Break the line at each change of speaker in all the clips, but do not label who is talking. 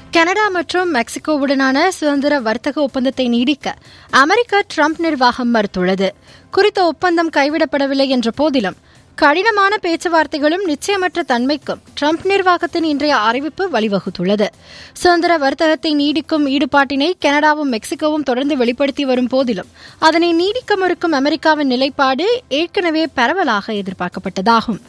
Canada மற்றும் மெக்சிகோவுடனான சுதந்திர வர்த்தக ஒப்பந்தத்தை நீடிக்க அமெரிக்க ட்ரம்ப் நிர்வாகம் மறுத்துள்ளது. குறித்த ஒப்பந்தம் கைவிடப்படவில்லை என்ற போதிலும் கடினமான பேச்சுவார்த்தைகளும் நிச்சயமற்ற தன்மைக்கும் ட்ரம்ப் நிர்வாகத்தின் இன்றைய அறிவிப்பு வழிவகுத்துள்ளது. சுதந்திர வர்த்தகத்தை நீடிக்கும் ஈடுபாட்டினை கனடாவும் மெக்சிகோவும் தொடர்ந்து வெளிப்படுத்தி வரும் போதிலும் அதனை நீடிக்க மறுக்கும் அமெரிக்காவின் நிலைப்பாடு ஏற்கனவே பரவலாக எதிர்பார்க்கப்பட்டதாகும்.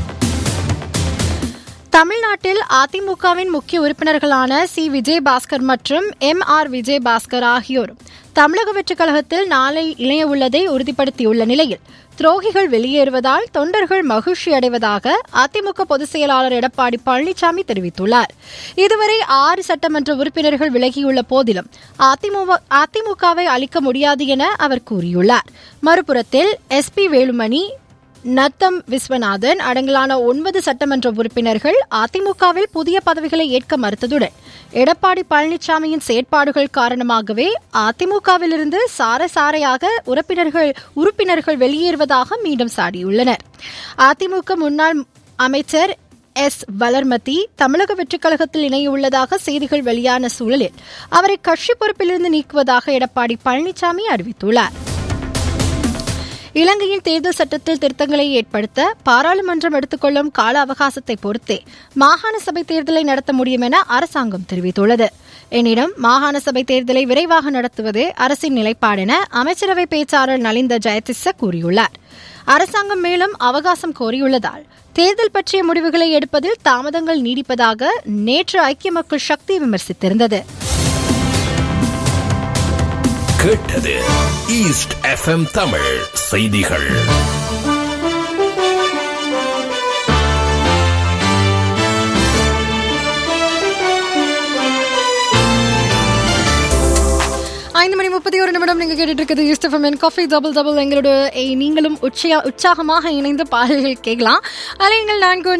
தமிழ்நாட்டில் அதிமுகவின் முக்கிய உறுப்பினர்களான சி. விஜயபாஸ்கர் மற்றும் MR விஜயபாஸ்கர் ஆகியோரும் தமிழக வெற்றிக் கழகத்தில் நாளை இணைய உள்ளதை உறுதிப்படுத்தியுள்ள நிலையில் துரோகிகள் வெளியேறுவதால் தொண்டர்கள் மகிழ்ச்சி அடைவதாக அதிமுக பொதுச் செயலாளர் எடப்பாடி பழனிசாமி தெரிவித்துள்ளார். இதுவரை 6 சட்டமன்ற உறுப்பினர்கள் விலகியுள்ள போதிலும் அதிமுகவை அளிக்க முடியாது என அவர் கூறியுள்ளார். மறுபுறத்தில் SP வேலுமணி, நத்தம் விஸ்வநாதன் அடங்கலான 9 சட்டமன்ற உறுப்பினர்கள் அதிமுகவில் புதிய பதவிகளை ஏற்க மறுத்ததுடன் எடப்பாடி பழனிசாமியின் செயற்பாடுகள் காரணமாகவே அதிமுகவிலிருந்து சாரையாக உறுப்பினர்கள் வெளியேறுவதாக மீண்டும் சாடியுள்ளனர். அதிமுக முன்னாள் அமைச்சர் S. வளர்மதி தமிழக வெற்றிக் கழகத்தில் இணையுள்ளதாக செய்திகள் வெளியான சூழலில் அவரை கட்சி பொறுப்பிலிருந்து நீக்குவதாக எடப்பாடி பழனிசாமி அறிவித்துள்ளார். இலங்கையின் தேர்தல் சட்டத்தில் திருத்தங்களை ஏற்படுத்த பாராளுமன்றம் எடுத்துக்கொள்ளும் கால அவகாசத்தை பொறுத்தே மாகாண சபை தேர்தலை நடத்த முடியும் என அரசாங்கம் தெரிவித்துள்ளது. எனினும் மாகாண சபை தேர்தலை விரைவாக நடத்துவதே அரசின் நிலைப்பாடென அமைச்சரவை பேச்சாளர் நலிந்த ஜெயதிச கூறியுள்ளார். அரசாங்கம் மேலும் அவகாசம் கோரியுள்ளதால் தேர்தல் பற்றிய முடிவுகளை எடுப்பதில் தாமதங்கள் நீடிப்பதாக நேற்று ஐக்கிய மக்கள் சக்தி விமர்சித்திருந்தது.
கேட்டது ஈஸ்ட் FM தமிழ் செய்திகள்.
ஐந்து மணி 31 நிமிடம் நீங்க கேட்டுட்டு இருக்குது ஈஸ்ட் FM காஃபி டபுள். எங்களோட நீங்களும் உற்சாகமாக இணைந்து பாடல்கள் கேட்கலாம். அலைங்கள்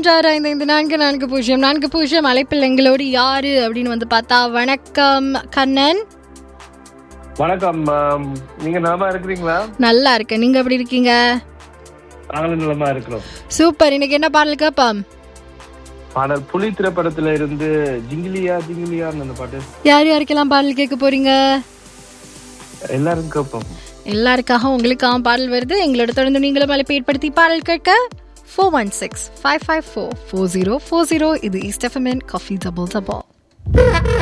4156554404 அழைப்பில் எங்களோடு யாரு அப்படின்னு வந்து பார்த்தா, வணக்கம் கண்ணன்.
வணக்கம், நீங்க நலமா இருக்கிறீங்களா?
நல்லா இருக்கேன், நீங்க எப்படி இருக்கீங்க?
நாங்களும் நலமா இருக்கிறோம்.
சூப்பர். இன்னைக்கு என்ன பாடல் கேட்போம்?
பாடல் புலி திரைப்படத்துல இருந்து ஜிங்கிலியா ஜிங்கிலியான்னு அந்த பாட்டு.
யாருக்கெல்லாம் பாடல் கேட்க போறீங்க?
எல்லாரும் கேட்போம்.
எல்லாருக்காக உங்களுக்காக பாடல் வருது. எங்களோட தொடர்ந்து நீங்களும் அழைப்பு ஏற்படுத்தி பாடல் கேட்க 416-554-4040. இது ஈஸ்ட் FM காஃபி டபுள்.